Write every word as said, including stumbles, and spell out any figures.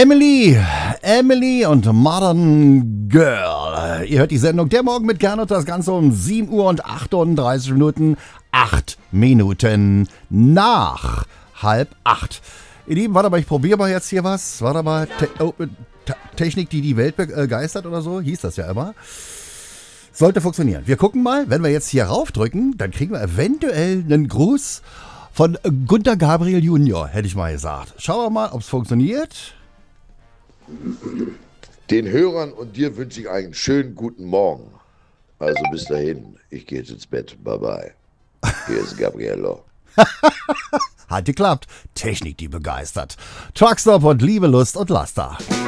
Emily, Emily und Modern Girl. Ihr hört die Sendung Der Morgen mit Gernot, das Ganze um sieben Uhr und achtunddreißig Minuten, acht Minuten nach halb acht. Ihr Lieben, warte mal, ich probiere mal jetzt hier was. Warte mal, Te- oh, Te- Technik, die die Welt begeistert oder so, hieß das ja immer. Sollte funktionieren. Wir gucken mal, wenn wir jetzt hier raufdrücken, dann kriegen wir eventuell einen Gruß von Günter Gabriel Junior, hätte ich mal gesagt. Schauen wir mal, ob es funktioniert. Den Hörern und dir wünsche ich einen schönen guten Morgen. Also bis dahin, ich gehe jetzt ins Bett. Bye bye. Hier ist Gabriello. Hat geklappt. Technik, die begeistert. Truckstop und Liebe, Lust und Laster.